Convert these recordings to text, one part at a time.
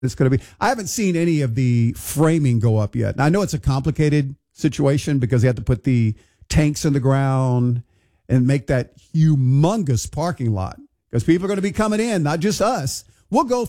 it's going to be. I haven't seen any of the framing go up yet. And I know it's a complicated situation because they have to put the tanks in the ground and make that humongous parking lot because people are going to be coming in, not just us. We'll go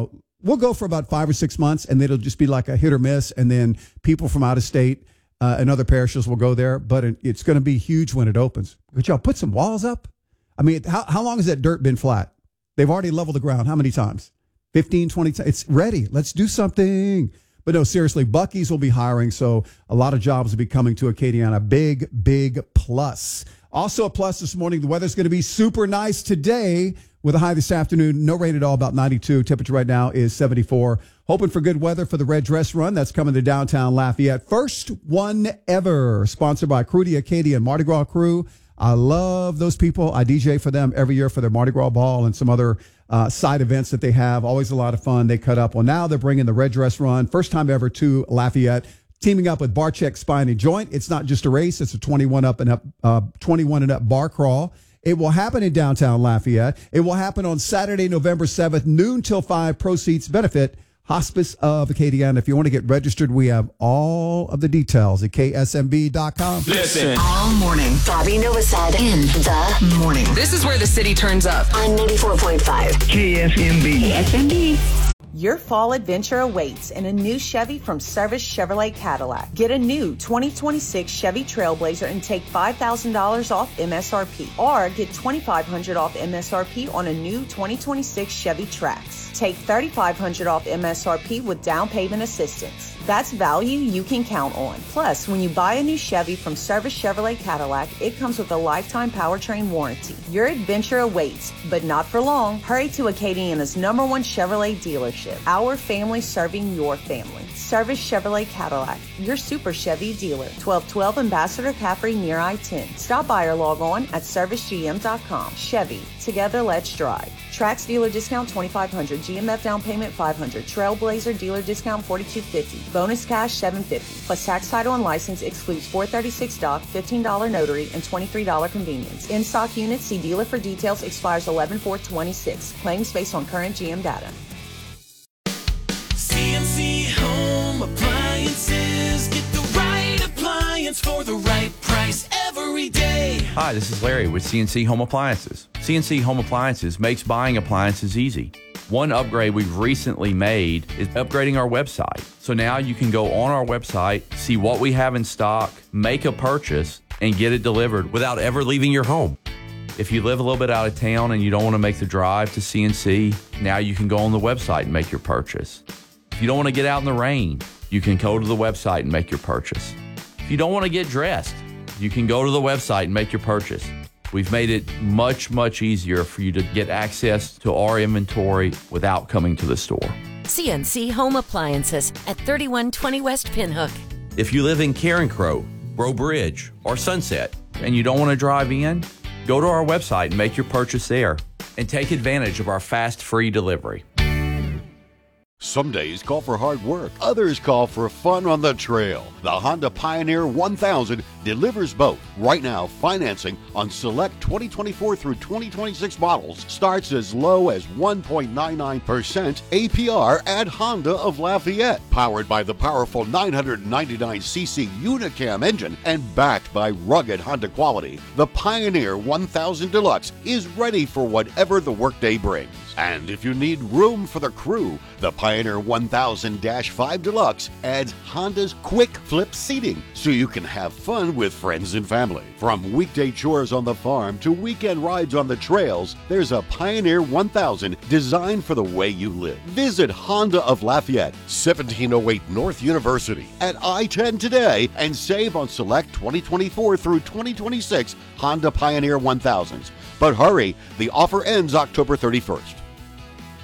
for about 5 or 6 months, and it'll just be like a hit or miss, and then people from out of state and other parishes will go there. But it's going to be huge when it opens. Could y'all put some walls up? I mean, how long has that dirt been flat? They've already leveled the ground. How many times? 15, 20 times. It's ready. Let's do something. But no, seriously, Buc-ee's will be hiring, so a lot of jobs will be coming to Acadiana. Big, big plus. Also a plus this morning, the weather's going to be super nice today with a high this afternoon. No rain at all, about 92. Temperature right now is 74. Hoping for good weather for the Red Dress Run. That's coming to downtown Lafayette. First one ever, sponsored by Crew d'Acadia and Mardi Gras Crew. I love those people. I DJ for them every year for their Mardi Gras Ball and some other side events that they have. Always a lot of fun. They cut up. Well, now they're bringing the Red Dress Run, first time ever to Lafayette, teaming up with Barcheck Spine and Joint. It's not just a race. It's a 21 and up bar crawl. It will happen in downtown Lafayette. It will happen on Saturday, November 7th, noon till 5. Proceeds benefit Hospice of Acadiana. If you want to get registered, we have all of the details at ksmb.com. Listen. All morning, Bobby Novosad in the morning. This is where the city turns up. On 94.5. KSMB. KSMB. Your fall adventure awaits in a new Chevy from Service Chevrolet Cadillac. Get a new 2026 Chevy Trailblazer and take $5,000 off MSRP. Or get $2,500 off MSRP on a new 2026 Chevy Trax. Take $3,500 off MSRP with down payment assistance. That's value you can count on. Plus, when you buy a new Chevy from Service Chevrolet Cadillac, it comes with a lifetime powertrain warranty. Your adventure awaits, but not for long. Hurry to Acadiana's #1 Chevrolet dealership. Our family serving your family. Service Chevrolet Cadillac, your super Chevy dealer. 1212 Ambassador Caffrey near I-10. Stop by or log on at servicegm.com. Chevy, together let's drive. Trax dealer discount $2,500. GMF down payment $500. Trailblazer dealer discount $4,250. Bonus cash $750. Plus tax, title, and license excludes $436 doc, $15 notary, and $23 convenience. In stock units, see dealer for details. Expires 11/4/26. Claims based on current GM data. CNC Home Appliances. Get the right appliance for the right price every day. Hi, this is Larry with CNC Home Appliances. CNC Home Appliances makes buying appliances easy. One upgrade we've recently made is upgrading our website. So now you can go on our website, see what we have in stock, make a purchase, and get it delivered without ever leaving your home. If you live a little bit out of town and you don't want to make the drive to CNC, now you can go on the website and make your purchase. If you don't want to get out in the rain, you can go to the website and make your purchase. If you don't want to get dressed, you can go to the website and make your purchase. We've made it much, much easier for you to get access to our inventory without coming to the store. CNC Home Appliances at 3120 West Pinhook. If you live in Carencro, Breaux Bridge, or Sunset, and you don't want to drive in, go to our website and make your purchase there, and take advantage of our fast, free delivery. Some days call for hard work, others call for fun on the trail. The Honda Pioneer 1000 delivers both. Right now, financing on select 2024 through 2026 models starts as low as 1.99% APR at Honda of Lafayette. Powered by the powerful 999cc Unicam engine and backed by rugged Honda quality, the Pioneer 1000 Deluxe is ready for whatever the workday brings. And if you need room for the crew, the Pioneer 1000-5 Deluxe adds Honda's quick flip seating so you can have fun with friends and family. From weekday chores on the farm to weekend rides on the trails, there's a Pioneer 1000 designed for the way you live. Visit Honda of Lafayette, 1708 North University at I-10 today and save on select 2024 through 2026 Honda Pioneer 1000s. But hurry, the offer ends October 31st.